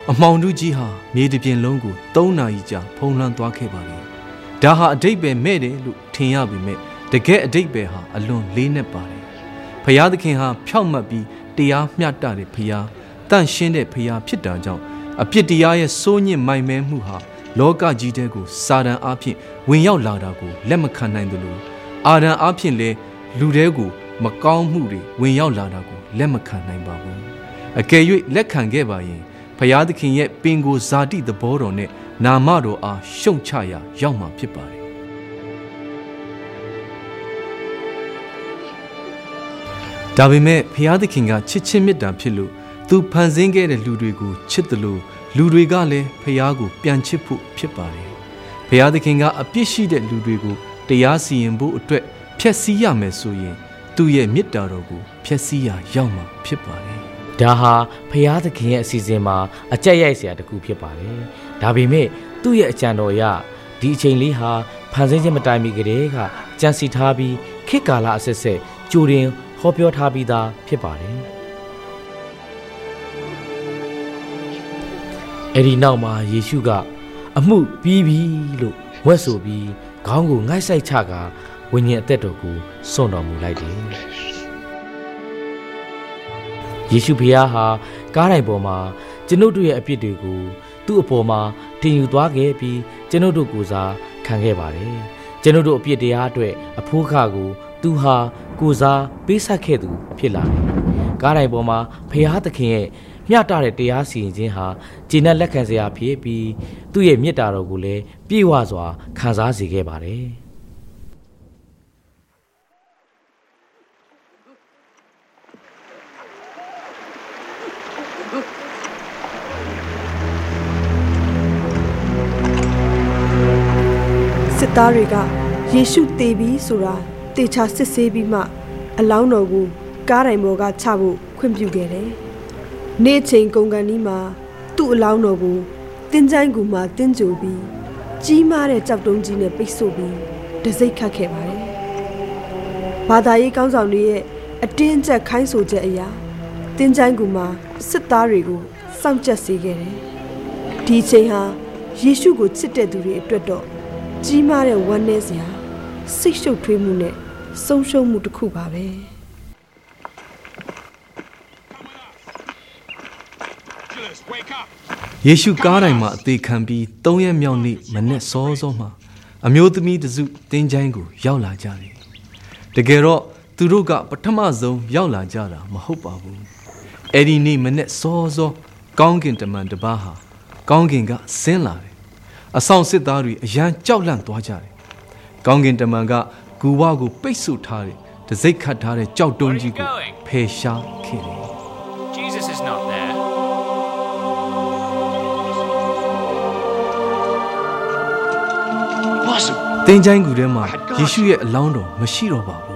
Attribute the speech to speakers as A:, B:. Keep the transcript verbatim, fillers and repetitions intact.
A: အမောင်တို့ကြီးဟာမြေတစ်ပြင်လုံးကိုသုံးနာရီကြာဖုံးလွှမ်းသွားခဲ့ပါလေဒါဟာအတိတ်ပဲမဲ့တယ်လို့ထင်ရပေမဲ့တကယ်အတိတ်ပဲဟာအလွန်လေးနက်ပါတယ်ဖျားသခင်ဟာဖြောက်မှတ်ပြီးတရားမျှတတဲ့ဖျားတန့်ရှင်းတဲ့ဖျားဖြစ်တာကြောင့်အပြစ်တရားရဲ့စိုးညစ်မိုင်မဲမှုဟာလောကကြီးတဲကိုစာတန်အားဖြင့်ဝင်ရောက်လာတာကိုလက်မခံနိုင်သလိုအာဒံအားဖြင့်လည်းလူတဲကိုမကောင်းမှုတွေဝင်ရောက်လာတာကိုလက်မခံနိုင်ပါဘူးအကယ်၍လက်ခံခဲ့ပါရင်ဖျားသခင်ရဲ့ပင်ကိုဇာတိသဘောတော်နဲ့နာမတော်အားရှုံချရာရောက်မှာဖြစ်ပါတယ်ဒါပေမဲ့ဖျားသခင်ကချစ်ချင်းမေတ္တာဖြစ်လို့သူဖန်ဆင်းခဲ့တဲ့လူတွေကိုချစ်တယ်လို့လူတွေကလည်းဖျားကိုပြန်ချစ်ဖို့ဖြစ်ပါတယ်ဖျားသခင်ကအပြစ်ရှိတဲ့လူတွေကိုတရားစီရင်ဖို့အတွက်ဖျက်ဆီးရမယ်ဆိုရင်သူ့ရဲ့မေတ္တာတော်ကိုဖျက်ဆီးရာရောက်မှာဖြစ်ပါတယ်
B: ဒါဟာဖျားသခင်ရဲ့အစီအစဉ်မှာအကြက်ရိုက်စရာတစ်ခုဖြစ်ပါတယ်ဒါပေမဲ့သူ့ရဲ့အကြံတော်အရဒီအချိန်လေးဟာဖန်ဆင်းခြင်းမတိုင်မီကတည်းကကြံစီထားပြီးခေတ်ကာလအဆက်ဆက်ကြိုတင်ဟောပြောထားပြီးသားဖြစ်ပါတယ်အဲ့ဒီနောက်မှာယေရှုကအမှုပြီးပြီလို့ဝက်ဆိုပြီးခေါင်းကိုငိုက်ဆိုင်ချကဝိညာဉ်အသက်တော်ကိုစွန့်တော်မူလိုက်တယ်ယေရှုဖခင်ဟာကားတိုင်ပေါ်မှာကျွန်ုပ်တို့ရဲ့အပြစ်တွေကိုသူ့အပေါ်မှာတင်ယူသွားခဲ့ပြီးကျွန်ုပ်တို့ကိုစားခံခဲ့ပါတယ်ကျွန်ုပ်တို့အပြစ်တရားအတွက်အဖိုးခကိုသူဟာကိုစားပေးဆက်ခဲ့သူဖြစ်လာတယ်ကားတိုင်ပေါ်မှာဖခင်သခင်ရဲ့မျှတတဲ့တရားစီရင်ခြင်းဟာကျေနပ်လက်ခံစရာဖြစ်ပြီးသူ့ရဲ့မေတ္တာတော်ကိုလည်းပြည့်ဝစွာခံစားစေခဲ့ပါတယ်
C: စစ်သားတွေကယေရှုသေပြီဆိုတာတေချာစစ်ဆေးပြီးမှအလောင်းတော်ကိုကားတိုင်ပေါ်ကချဖို့ခွင့်ပြုခဲ့တယ်။နေ့ချိန်ကုန်ကန်ဒီမှာသူ့အလောင်းတော်ကိုတင်းချိုင်းကူမှာတင်းကြိုပြီးကြီးမားတဲ့ကြောက်တုံးကြီးနဲ့ပိတ်ဆို့ပြီးတစိ့ခတ်ခဲ့ပါတယ်။ဘာသာရေးကောင်းဆောင်တွေရဲ့အတင်းအကျပ်ခိုင်းဆိုချက်အရာတင်းချိုင်းကူမှာစစ်သားတွေကိုစောင့်ကြပ်စေခဲ့တယ်။ဒီချိန်ဟာယေရှုကိုချစ်တဲ့သူတွေအတွက်တော့ကြီးမားတဲ့ဝမ်းနည်းစရာစိတ်ရှုပ်ထွေးမှုနဲ့ဆုံးရှုံးမှုတစ်ခုပါပဲ
A: ယေရှုကားတိုင်မှာအသေးခံပြီးသုံးရက်မြောက်နေ့မနေ့စောစောမှာအမျိုးသမီးတစုတင်းချိုင်းကိုရောက်လာကြတယ်တကယ်တော့သူတို့ကပထမဆုံးရောက်လာကြတာမဟုတ်ပါဘူးအဲ့ဒီနေ့မနေ့စောစောကောင်းကင်တမန်တစ်ပါးဟာကောင်းကင်ကဆင်းလာတယ်အဆောင်စစ်သားတွေအရန်ကြောက်လန့်သွားကြတယ်ကောင်းကင်တမန်ကဂူဝါကိုပိတ်ဆို့ထားတယ်တစိ့ခတ်ထားတဲ့ကြောက်တုံးကြီးကိုဖယ်ရှားခဲ့တယ်
D: Jesus is not there
A: တင်းချိုင်းကူထဲမှာယေရှုရဲ့အလောင်းတော်မရှိတော့ပါဘူး